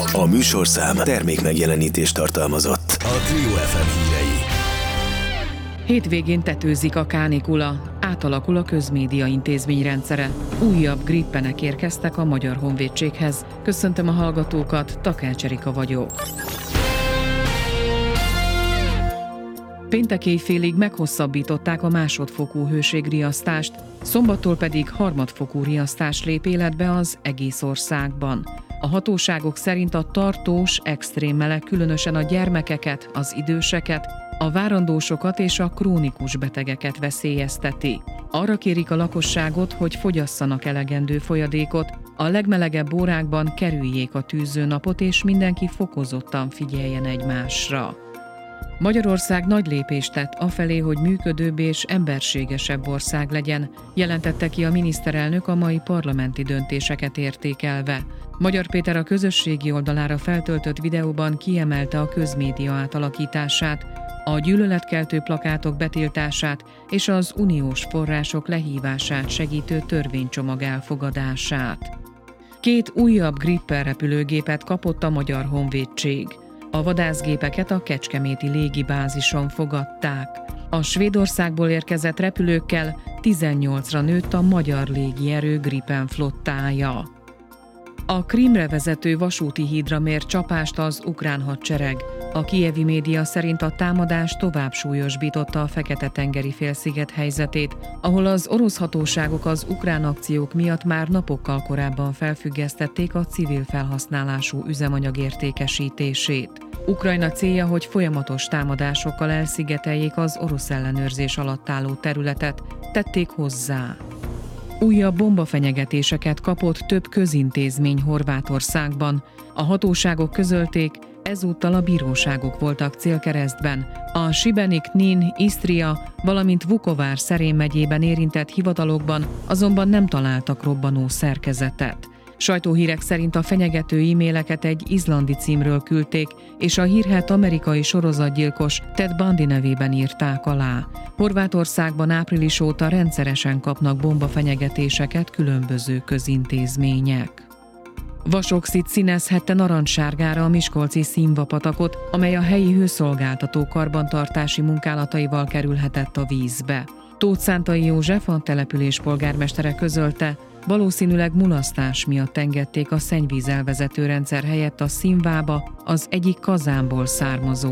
A műsorszám termékmegjelenítést tartalmazott. A Trio FM hírei. Hétvégén tetőzik a kánikula, átalakul a közmédia intézményrendszere. Újabb grippenek érkeztek a Magyar Honvédséghez. Köszöntöm a hallgatókat, Takács Erika vagyok. Péntek éjfélig meghosszabbították a másodfokú hőségriasztást, szombattól pedig harmadfokú riasztás lép életbe az egész országban. A hatóságok szerint a tartós, extrém meleg különösen a gyermekeket, az időseket, a várandósokat és a krónikus betegeket veszélyezteti. Arra kérik a lakosságot, hogy fogyasszanak elegendő folyadékot, a legmelegebb órákban kerüljék a tűzőnapot és mindenki fokozottan figyeljen egymásra. Magyarország nagy lépést tett afelé, hogy működőbb és emberségesebb ország legyen, jelentette ki a miniszterelnök a mai parlamenti döntéseket értékelve. Magyar Péter a közösségi oldalára feltöltött videóban kiemelte a közmédia átalakítását, a gyűlöletkeltő plakátok betiltását és az uniós források lehívását segítő törvénycsomag elfogadását. 2 újabb Gripen repülőgépet kapott a Magyar Honvédség. A vadászgépeket a kecskeméti légibázison fogadták. A Svédországból érkezett repülőkkel 18-ra nőtt a magyar légierő Gripen flottája. A Krímre vezető vasúti hídra mért csapást az ukrán hadsereg. A kijevi média szerint a támadás tovább súlyosbította a Fekete-tengeri félsziget helyzetét, ahol az orosz hatóságok az ukrán akciók miatt már napokkal korábban felfüggesztették a civil felhasználású üzemanyag értékesítését. Ukrajna célja, hogy folyamatos támadásokkal elszigeteljék az orosz ellenőrzés alatt álló területet, tették hozzá. Újabb bombafenyegetéseket kapott több közintézmény Horvátországban. A hatóságok közölték, ezúttal a bíróságok voltak célkeresztben. A Šibenik, Nin, Isztria, valamint Vukovár Szerém megyében érintett hivatalokban azonban nem találtak robbanó szerkezetet. Sajtóhírek szerint a fenyegető e-maileket egy izlandi címről küldték, és a hírhedt amerikai sorozatgyilkos Ted Bundy nevében írták alá. Horvátországban április óta rendszeresen kapnak bombafenyegetéseket különböző közintézmények. Vasoxit színezhette narancssárgára a miskolci Színva-patakot, amely a helyi hőszolgáltató karbantartási munkálataival kerülhetett a vízbe. Tóth Szántai József, a település polgármestere közölte, valószínűleg mulasztás miatt engedték a szennyvízelvezető rendszer helyett a Színvába az egyik kazánból származó